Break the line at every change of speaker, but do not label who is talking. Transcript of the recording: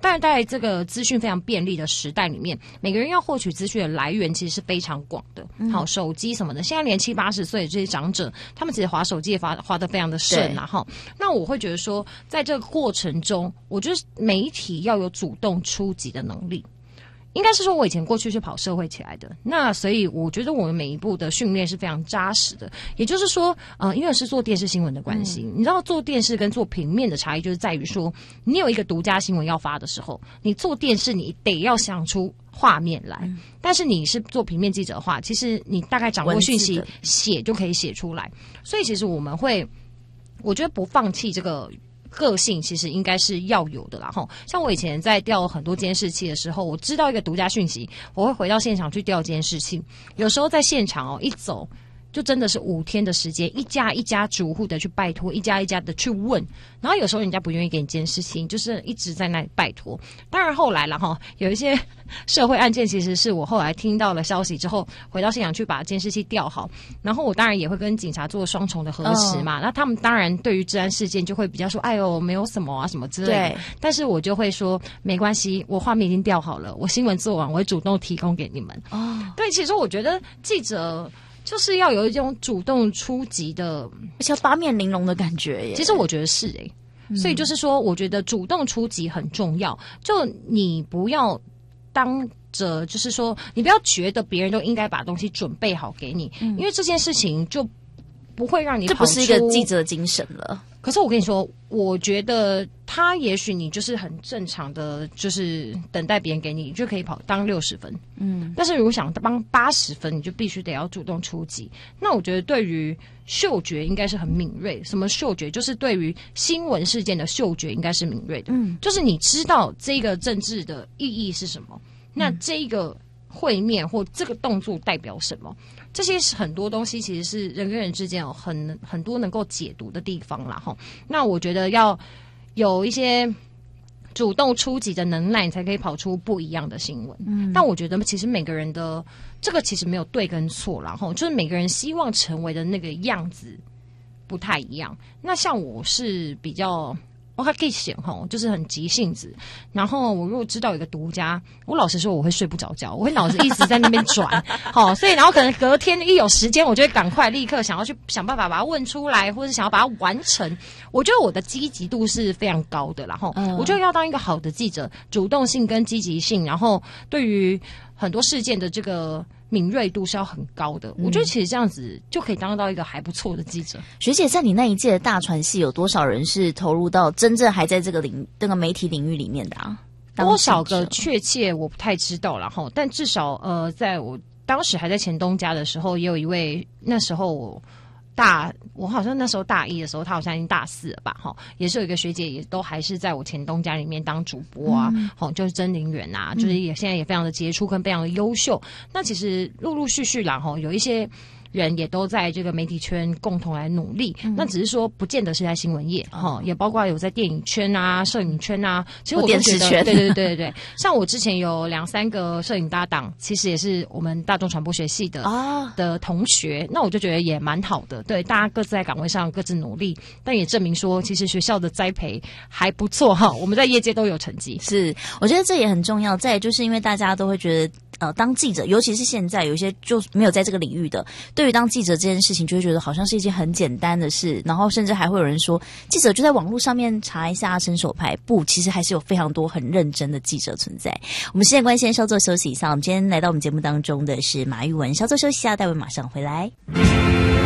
当然在这个资讯非常便利的时代里面，每个人要获取资讯的来源其实是非常广的。好，手机什么的，现在连70-80岁的这些长者，他们其实滑手机也滑得非常的顺啊。哈，那我会觉得说，在这个过程中，我觉得媒体要有主动出击的能力。应该是说我以前过去是跑社会起来的，那所以我觉得我们每一步的训练是非常扎实的。也就是说因为是做电视新闻的关系，你知道做电视跟做平面的差异就是在于说，你有一个独家新闻要发的时候，你做电视你得要想出画面来，但是你是做平面记者的话，其实你大概掌握讯息写就可以写出来。所以其实我觉得不放弃这个个性其实应该是要有的啦齁。像我以前在调很多监视器的时候，我知道一个独家讯息，我会回到现场去调监视器。有时候在现场一走就真的是5天的时间，一家一家逐户的去拜托，一家一家的去问，然后有时候人家不愿意给你监视器，就是一直在那里拜托。当然后来了齁，有一些社会案件其实是我后来听到了消息之后回到现场去把监视器调好，然后我当然也会跟警察做双重的核实嘛。那他们当然对于治安事件就会比较说哎呦没有什么啊什么之类的，但是我就会说没关系，我画面已经调好了，我新闻做完我会主动提供给你们。对，其实我觉得记者就是要有一种主动出击的，
而且八面玲珑的感觉耶。
其实我觉得是所以就是说我觉得主动出击很重要，就你不要当着就是说你不要觉得别人都应该把东西准备好给你，因为这件事情就不会让你跑出，
这不是一个记者精神了。
可是我跟你说，我觉得他也许你就是很正常的，就是等待别人给你就可以跑当60分，但是如果想当80分，你就必须得要主动出击。那我觉得对于嗅觉应该是很敏锐。什么嗅觉？就是对于新闻事件的嗅觉应该是敏锐的。就是你知道这个政治的意义是什么，那这个会面或这个动作代表什么，这些很多东西其实是人跟人之间有很多能够解读的地方啦齁。那我觉得要有一些主动出击的能耐，你才可以跑出不一样的新闻。但我觉得其实每个人的这个其实没有对跟错啦齁，就是每个人希望成为的那个样子不太一样。那像我是比较我还可以写就是很急性子，然后我如果知道有一个独家，我老实说我会睡不着觉，我会脑子一直在那边转所以然后可能隔天一有时间我就会赶快立刻想要去想办法把它问出来，或者想要把它完成。我觉得我的积极度是非常高的啦我觉得要当一个好的记者，主动性跟积极性，然后对于很多事件的这个敏锐度是要很高的。我觉得其实这样子就可以当到一个还不错的记者。
学姐，在你那一届的大传系有多少人是投入到真正还在这个媒体领域里面的啊？
多少个确切我不太知道啦齁，但至少在我当时还在前东家的时候，也有一位那时候我好像那时候大1的时候，他好像已经大4了吧也是有一个学姐也都还是在我前东家里面当主播啊就是曾林媛啊，就是现在也非常的杰出跟非常的优秀。那其实陆陆续续啦有一些人也都在这个媒体圈共同来努力，那只是说不见得是在新闻业也包括有在电影圈啊、摄影圈啊。其实我都觉得对，像我之前有2-3个摄影搭档，其实也是我们大众传播学系的同学，那我就觉得也蛮好的。对，大家各自在岗位上各自努力，但也证明说其实学校的栽培还不错我们在业界都有成绩。
是，我觉得这也很重要。再来就是因为大家都会觉得当记者，尤其是现在有一些就没有在这个领域的，对于当记者这件事情就会觉得好像是一件很简单的事，然后甚至还会有人说记者就在网络上面查一下伸手牌。不，其实还是有非常多很认真的记者存在。我们现在关系稍作休息一下，我们今天来到我们节目当中的是马玉文，稍作休息一下，待会马上回来。